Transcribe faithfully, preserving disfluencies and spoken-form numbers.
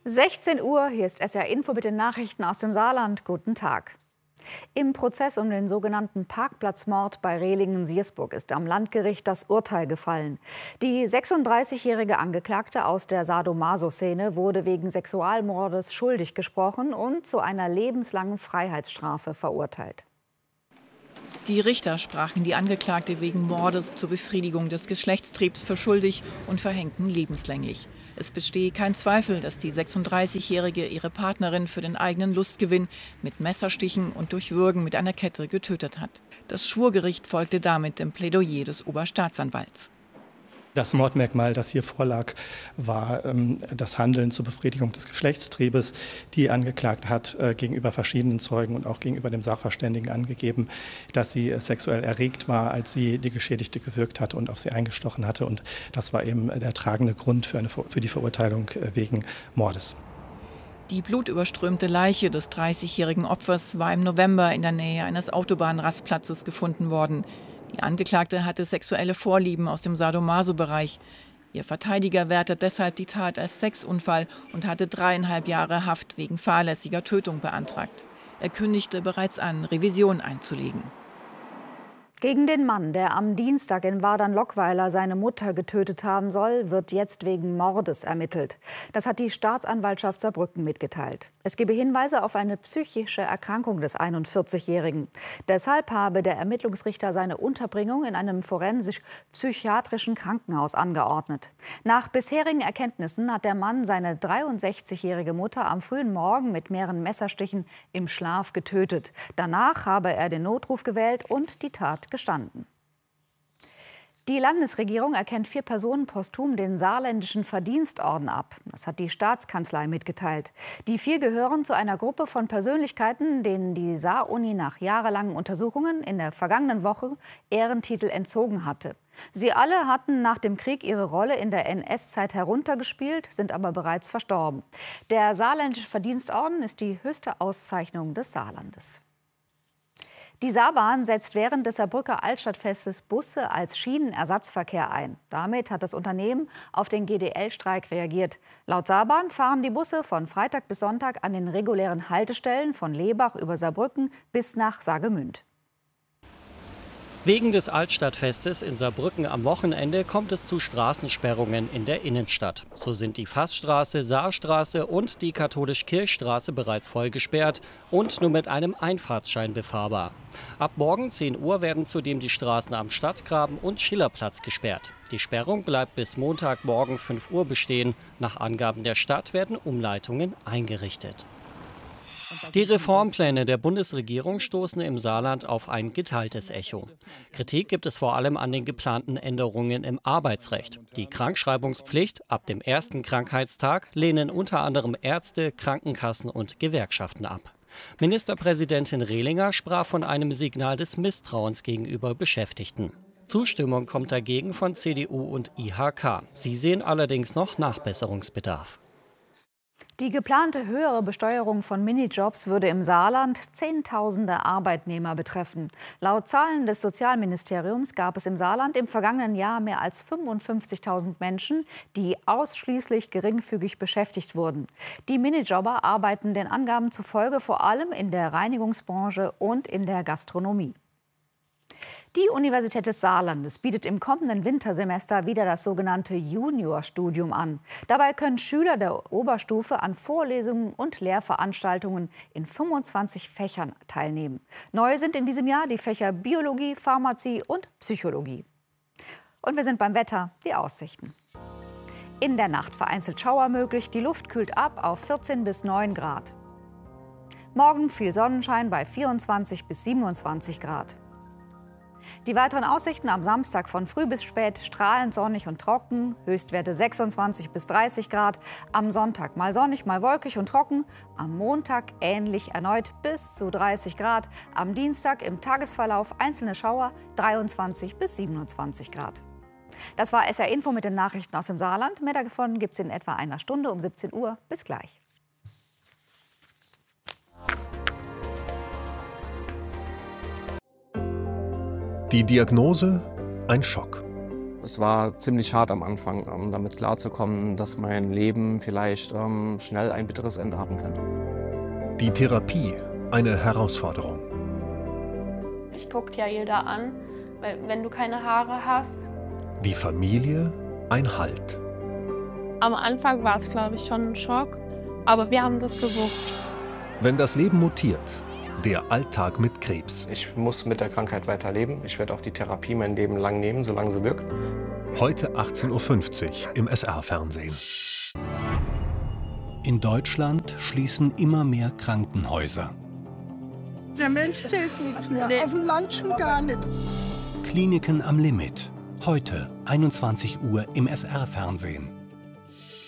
sechzehn Uhr, hier ist S R Info mit den Nachrichten aus dem Saarland. Guten Tag. Im Prozess um den sogenannten Parkplatzmord bei Rehlingen-Siersburg ist am Landgericht das Urteil gefallen. Die sechsunddreißigjährige Angeklagte aus der Sadomaso-Szene wurde wegen Sexualmordes schuldig gesprochen und zu einer lebenslangen Freiheitsstrafe verurteilt. Die Richter sprachen die Angeklagte wegen Mordes zur Befriedigung des Geschlechtstriebs für schuldig und verhängten lebenslänglich. Es bestehe kein Zweifel, dass die sechsunddreißigjährige ihre Partnerin für den eigenen Lustgewinn mit Messerstichen und durch Würgen mit einer Kette getötet hat. Das Schwurgericht folgte damit dem Plädoyer des Oberstaatsanwalts. Das Mordmerkmal, das hier vorlag, war ähm, das Handeln zur Befriedigung des Geschlechtstriebes. Die Angeklagte hat äh, gegenüber verschiedenen Zeugen und auch gegenüber dem Sachverständigen angegeben, dass sie äh, sexuell erregt war, als sie die Geschädigte gewürgt hatte und auf sie eingestochen hatte. Und das war eben der tragende Grund für, eine, für die Verurteilung äh, wegen Mordes. Die blutüberströmte Leiche des dreißigjährigen Opfers war im November in der Nähe eines Autobahnrastplatzes gefunden worden. Die Angeklagte hatte sexuelle Vorlieben aus dem Sadomaso-Bereich. Ihr Verteidiger wertet deshalb die Tat als Sexunfall und hatte dreieinhalb Jahre Haft wegen fahrlässiger Tötung beantragt. Er kündigte bereits an, Revision einzulegen. Gegen den Mann, der am Dienstag in Wadern-Lockweiler seine Mutter getötet haben soll, wird jetzt wegen Mordes ermittelt. Das hat die Staatsanwaltschaft Saarbrücken mitgeteilt. Es gebe Hinweise auf eine psychische Erkrankung des einundvierzigjährigen. Deshalb habe der Ermittlungsrichter seine Unterbringung in einem forensisch-psychiatrischen Krankenhaus angeordnet. Nach bisherigen Erkenntnissen hat der Mann seine dreiundsechzigjährige Mutter am frühen Morgen mit mehreren Messerstichen im Schlaf getötet. Danach habe er den Notruf gewählt und die Tat gestanden. Die Landesregierung erkennt vier Personen posthum den saarländischen Verdienstorden ab. Das hat die Staatskanzlei mitgeteilt. Die vier gehören zu einer Gruppe von Persönlichkeiten, denen die Saar-Uni nach jahrelangen Untersuchungen in der vergangenen Woche Ehrentitel entzogen hatte. Sie alle hatten nach dem Krieg ihre Rolle in der N S-Zeit heruntergespielt, sind aber bereits verstorben. Der saarländische Verdienstorden ist die höchste Auszeichnung des Saarlandes. Die Saarbahn setzt während des Saarbrücker Altstadtfestes Busse als Schienenersatzverkehr ein. Damit hat das Unternehmen auf den G D L-Streik reagiert. Laut Saarbahn fahren die Busse von Freitag bis Sonntag an den regulären Haltestellen von Lebach über Saarbrücken bis nach Saargemünd. Wegen des Altstadtfestes in Saarbrücken am Wochenende kommt es zu Straßensperrungen in der Innenstadt. So sind die Fassstraße, Saarstraße und die Katholisch-Kirchstraße bereits voll gesperrt und nur mit einem Einfahrtsschein befahrbar. Ab morgen zehn Uhr werden zudem die Straßen am Stadtgraben und Schillerplatz gesperrt. Die Sperrung bleibt bis Montagmorgen fünf Uhr bestehen. Nach Angaben der Stadt werden Umleitungen eingerichtet. Die Reformpläne der Bundesregierung stoßen im Saarland auf ein geteiltes Echo. Kritik gibt es vor allem an den geplanten Änderungen im Arbeitsrecht. Die Krankschreibungspflicht ab dem ersten Krankheitstag lehnen unter anderem Ärzte, Krankenkassen und Gewerkschaften ab. Ministerpräsidentin Rehlinger sprach von einem Signal des Misstrauens gegenüber Beschäftigten. Zustimmung kommt dagegen von C D U und I H K. Sie sehen allerdings noch Nachbesserungsbedarf. Die geplante höhere Besteuerung von Minijobs würde im Saarland Zehntausende Arbeitnehmer betreffen. Laut Zahlen des Sozialministeriums gab es im Saarland im vergangenen Jahr mehr als fünfundfünfzigtausend Menschen, die ausschließlich geringfügig beschäftigt wurden. Die Minijobber arbeiten den Angaben zufolge vor allem in der Reinigungsbranche und in der Gastronomie. Die Universität des Saarlandes bietet im kommenden Wintersemester wieder das sogenannte Juniorstudium an. Dabei können Schüler der Oberstufe an Vorlesungen und Lehrveranstaltungen in fünfundzwanzig Fächern teilnehmen. Neu sind in diesem Jahr die Fächer Biologie, Pharmazie und Psychologie. Und wir sind beim Wetter, die Aussichten. In der Nacht vereinzelt Schauer möglich, die Luft kühlt ab auf vierzehn bis neun Grad. Morgen viel Sonnenschein bei vierundzwanzig bis siebenundzwanzig Grad. Die weiteren Aussichten am Samstag von früh bis spät strahlend sonnig und trocken, Höchstwerte sechsundzwanzig bis dreißig Grad. Am Sonntag mal sonnig, mal wolkig und trocken. Am Montag ähnlich erneut bis zu dreißig Grad. Am Dienstag im Tagesverlauf einzelne Schauer, dreiundzwanzig bis siebenundzwanzig Grad. Das war S R Info mit den Nachrichten aus dem Saarland. Mehr davon gibt es in etwa einer Stunde um siebzehn Uhr. Bis gleich. Die Diagnose: ein Schock. Es war ziemlich hart am Anfang, um damit klarzukommen, dass mein Leben vielleicht ähm, schnell ein bitteres Ende haben könnte. Die Therapie, eine Herausforderung. Ich guckt ja jeder an, weil wenn du keine Haare hast. Die Familie, ein Halt. Am Anfang war es, glaube ich, schon ein Schock, aber wir haben das gewuppt. Wenn das Leben mutiert, der Alltag mit Krebs. Ich muss mit der Krankheit weiterleben. Ich werde auch die Therapie mein Leben lang nehmen, solange sie wirkt. Heute achtzehn Uhr fünfzig im S R-Fernsehen. In Deutschland schließen immer mehr Krankenhäuser. Der Mensch zählt nichts mehr, nee. Auf dem Land schon gar nicht. Kliniken am Limit. Heute einundzwanzig Uhr im S R-Fernsehen.